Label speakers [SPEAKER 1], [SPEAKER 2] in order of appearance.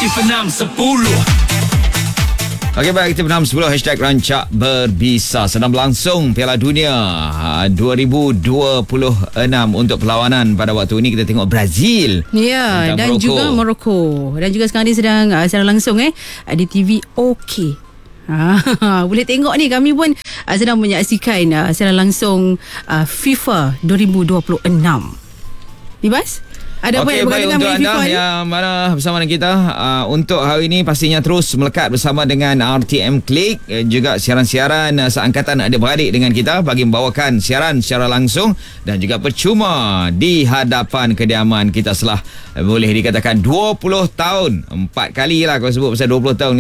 [SPEAKER 1] Aktif 610.
[SPEAKER 2] Okey, baik, kita bernama 10 hashtag Rancak Berbisa. Sedang berlangsung Piala Dunia 2026 untuk perlawanan pada waktu ini. Kita tengok Brazil.
[SPEAKER 3] Ya, dan
[SPEAKER 2] Morocco.
[SPEAKER 3] juga Morocco. Dan juga sekarang ni sedang secara langsung di TV OK. Boleh tengok ni, kami pun sedang menyaksikan secara langsung FIFA 2026. Libas? Ada apa yang
[SPEAKER 2] Okey, baik,
[SPEAKER 3] berkaitan
[SPEAKER 2] untuk
[SPEAKER 3] dengan
[SPEAKER 2] anda
[SPEAKER 3] FIFA ni?
[SPEAKER 2] yang mana bersama dengan kita untuk hari ini pastinya terus melekat bersama dengan RTM Click, juga siaran-siaran seangkatan adik-beradik dengan kita bagi membawakan siaran secara langsung dan juga percuma di hadapan kediaman kita setelah boleh dikatakan 20 tahun. 4 kali lah kalau sebut pasal 20 tahun